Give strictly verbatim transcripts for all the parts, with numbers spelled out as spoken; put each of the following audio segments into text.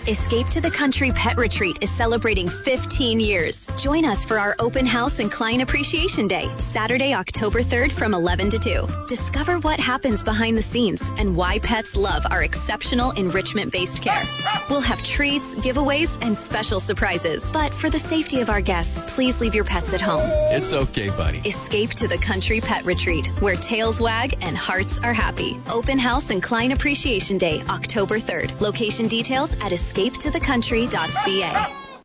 Escape to the Country Pet Retreat is celebrating fifteen years. Join us for our open house and client appreciation day, Saturday, October third from eleven to two. Discover what happens behind the scenes and why pets love our exceptional enrichment-based care. We'll have treats, giveaways, and special surprises. But for the safety of our guests, please leave your pets at home. It's okay, buddy. Escape to the Country Pet Retreat, where tails wag and hearts are happy. Open house and client appreciation day, October third. Location details at escape to the country dot c a.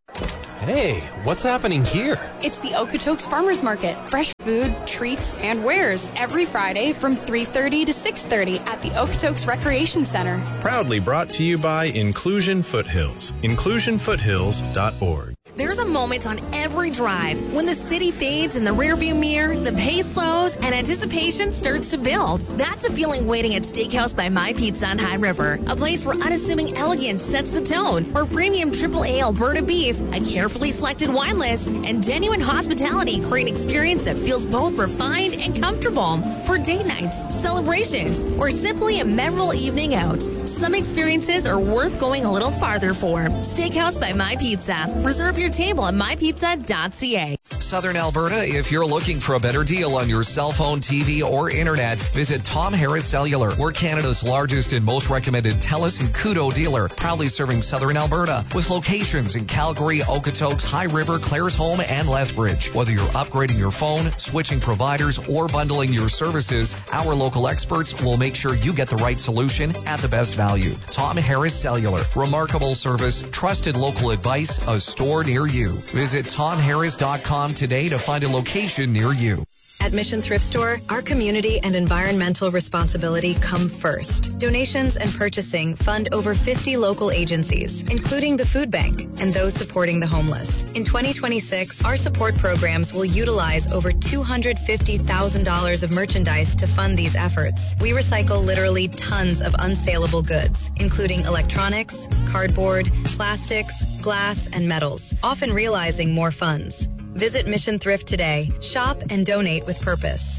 Hey, what's happening here? It's the Okotoks Farmers Market. Fresh food, treats, and wares every Friday from three thirty to six thirty at the Okotoks Recreation Center. Proudly brought to you by Inclusion Foothills. inclusion foothills dot org. There's a moment on every drive when the city fades in the rearview mirror, the pace slows, and anticipation starts to build. That's the feeling waiting at Steakhouse by My Pizza on High River, a place where unassuming elegance sets the tone, where premium triple A Alberta beef, a carefully selected wine list, and genuine hospitality create an experience that feels both refined and comfortable. For date nights, celebrations, or simply a memorable evening out, some experiences are worth going a little farther for. Steakhouse by My Pizza. Reserve your table at my pizza dot c a. Southern Alberta, if you're looking for a better deal on your cell phone, T V, or internet, visit Tom Harris Cellular. We're Canada's largest and most recommended TELUS and Koodo dealer, proudly serving Southern Alberta with locations in Calgary, Okotoks, High River, Claresholm, and Lethbridge. Whether you're upgrading your phone, switching providers, or bundling your services, our local experts will make sure you get the right solution at the best value. Tom Harris Cellular. Remarkable service, trusted local advice, a store near you. Visit tom harris dot com today to find a location near you. At Mission Thrift Store, our community and environmental responsibility come first. Donations and purchasing fund over fifty local agencies, including the Food Bank and those supporting the homeless. In twenty twenty-six, our support programs will utilize over two hundred fifty thousand dollars of merchandise to fund these efforts. We recycle literally tons of unsaleable goods, including electronics, cardboard, plastics, glass, and metals, often realizing more funds. Visit Mission Thrift today. Shop and donate with purpose.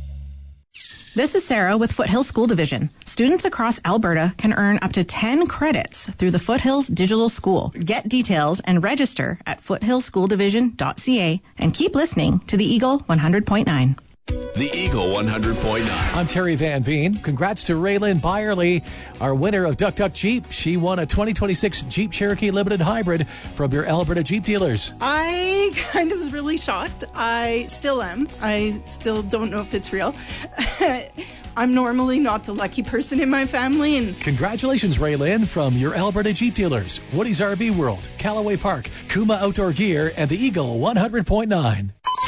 This is Sarah with Foothills School Division. Students across Alberta can earn up to ten credits through the Foothills Digital School. Get details and register at foothills school division dot c a and keep listening to the Eagle one hundred point nine. The Eagle one hundred point nine. I'm Terry Van Veen. Congrats to Raylyn Byerly, our winner of Duck Duck Jeep. She won a twenty twenty-six Jeep Cherokee Limited Hybrid from your Alberta Jeep dealers. I kind of was really shocked. I still am. I still don't know if it's real. I'm normally not the lucky person in my family. And congratulations, Raylyn, from your Alberta Jeep dealers. Woody's R V World, Callaway Park, Kuma Outdoor Gear, and the Eagle one hundred point nine.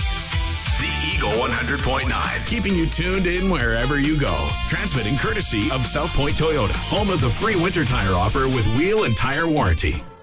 Eagle one hundred point nine, keeping you tuned in wherever you go. Transmitting courtesy of South Point Toyota, home of the free winter tire offer with wheel and tire warranty.